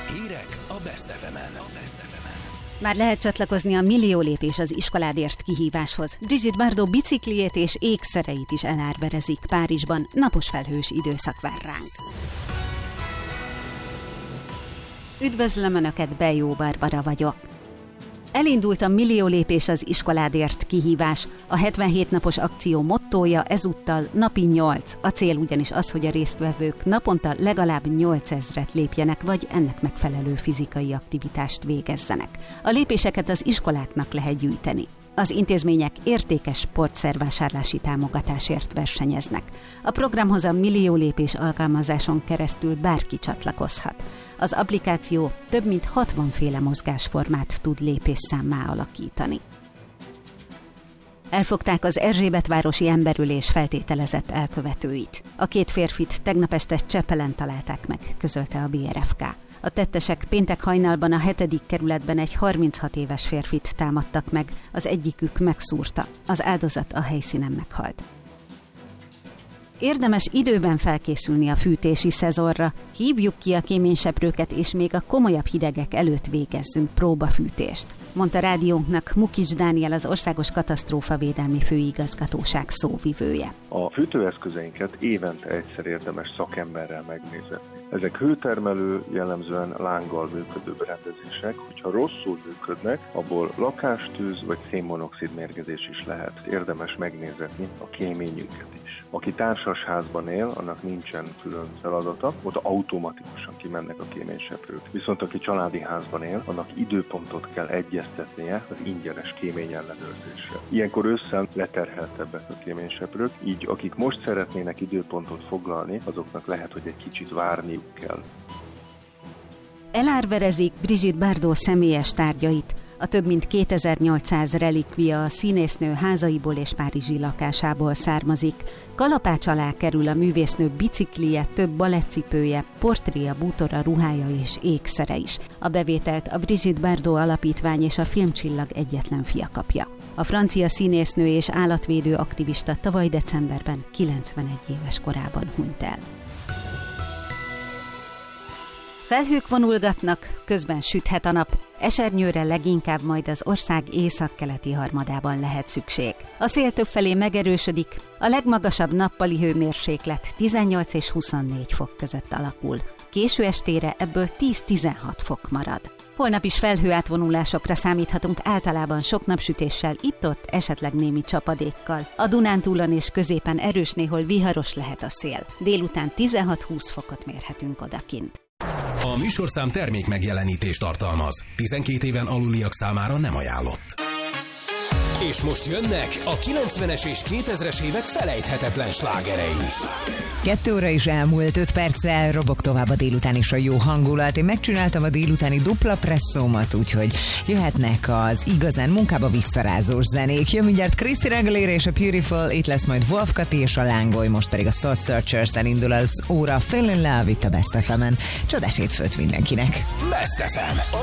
Hírek a Best FM-en. Már lehet csatlakozni a Millió lépés az iskoládért kihíváshoz. Brigitte Bardot bicikliét és ékszereit is elárverezik Párizsban. Napos felhős időszak vár ránk. Üdvözlöm Önöket, Bejó Barbara vagyok. Elindult a Millió lépés az iskoládért kihívás. A 77 napos akció mottója ezúttal napi 8. A cél ugyanis az, hogy a résztvevők naponta legalább 8000-et lépjenek, vagy ennek megfelelő fizikai aktivitást végezzenek. A lépéseket az iskoláknak lehet gyűjteni. Az intézmények értékes sportszervásárlási támogatásért versenyeznek. A programhoz a Millió lépés alkalmazáson keresztül bárki csatlakozhat. Az applikáció több mint 60 féle mozgásformát tud lépésszámmá alakítani. Elfogták az Erzsébetvárosi emberülés feltételezett elkövetőit. A két férfit tegnap este Csepelen találták meg, közölte a BRFK. A tettesek péntek hajnalban a 7. kerületben egy 36 éves férfit támadtak meg, az egyikük megszúrta, az áldozat a helyszínen meghalt. Érdemes időben felkészülni a fűtési szezonra, hívjuk ki a kéményseprőket, és még a komolyabb hidegek előtt végezzünk próbafűtést, mondta rádiónknak Mukics Dániel, az Országos Katasztrófavédelmi Főigazgatóság szóvivője. A fűtőeszközeinket évente egyszer érdemes szakemberrel megnézni. Ezek hőtermelő, jellemzően lánggal működő berendezések, hogyha rosszul működnek, abból lakástűz vagy szénmonoxid mérgezés is lehet. Érdemes megnézetni a kéményünket is. Aki társasházban él, annak nincsen külön feladata, ott automatikusan kimennek a kéményseprők. Viszont aki családi házban él, annak időpontot kell egyeztetnie az ingyenes kéményellenőrzésre. Ilyenkor ősszel leterheltebbek a kéményseprők, így akik most szeretnének időpontot foglalni, azoknak lehet, hogy egy kicsit várniuk kell. Elárverezik Brigitte Bardot személyes tárgyait. A több mint 2800 relikvia a színésznő házaiból és párizsi lakásából származik. Kalapács alá kerül a művésznő biciklije, több balettcipője, portréja, bútora, ruhája és ékszere is. A bevételt a Brigitte Bardot Alapítvány és a Filmcsillag egyetlen fia kapja. A francia színésznő és állatvédő aktivista tavaly decemberben 91 éves korában hunyt el. Felhők vonulgatnak, közben süthet a nap, esernyőre leginkább majd az ország északkeleti harmadában lehet szükség. A szél többfelé megerősödik, a legmagasabb nappali hőmérséklet 18 és 24 fok között alakul. Késő estére ebből 10-16 fok marad. Holnap is felhőátvonulásokra számíthatunk, általában sok napsütéssel, itt-ott esetleg némi csapadékkal. A Dunántúlon és középen erős, néhol viharos lehet a szél. Délután 16-20 fokot mérhetünk odakint. A műsorszám termék megjelenítést tartalmaz. 12 éven aluliak számára nem ajánlott. És most jönnek a 90-es és 2000-es évek felejthetetlen slágerei. 2 óra is elmúlt, 5 perccel robog tovább a délután is a jó hangulat. Én megcsináltam a délutáni dupla presszómat, úgyhogy jöhetnek az igazán munkába visszarázós zenék. Jön mindjárt Christina Aguilera és a Beautiful, itt lesz majd Wolf Kati és a Lángoly, most pedig a Soul Searchers-en indul az óra. Fall in Love itt a Best FM-en. Csodás hétfőt mindenkinek! Best FM, a